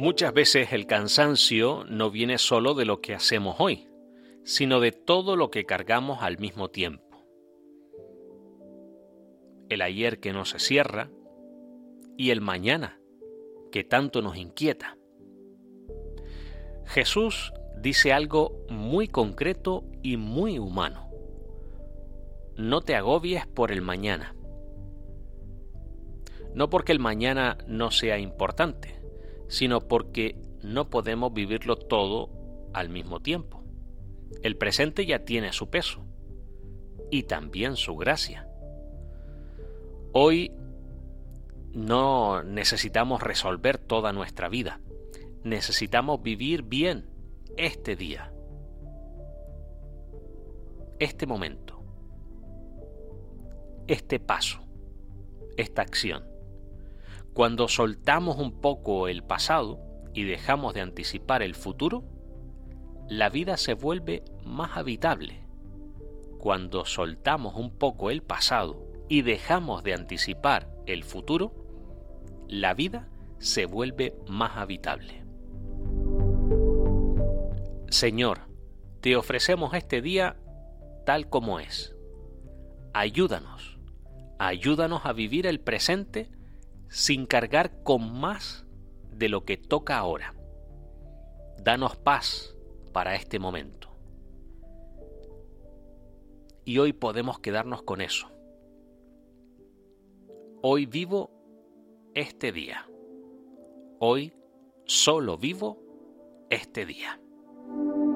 Muchas veces el cansancio no viene solo de lo que hacemos hoy, sino de todo lo que cargamos al mismo tiempo. El ayer que no se cierra y el mañana que tanto nos inquieta. Jesús dice algo muy concreto y muy humano. No te agobies por el mañana. No porque el mañana no sea importante, sino porque no podemos vivirlo todo al mismo tiempo. El presente ya tiene su peso y también su gracia. Hoy no necesitamos resolver toda nuestra vida. Necesitamos vivir bien este día, este momento, este paso, esta acción. Cuando soltamos un poco el pasado y dejamos de anticipar el futuro, la vida se vuelve más habitable. Cuando soltamos un poco el pasado y dejamos de anticipar el futuro, la vida se vuelve más habitable. Señor, te ofrecemos este día tal como es. Ayúdanos a vivir el presente sin cargar con más de lo que toca ahora. Danos paz para este momento. Y hoy podemos quedarnos con eso. Hoy vivo este día. Hoy solo vivo este día.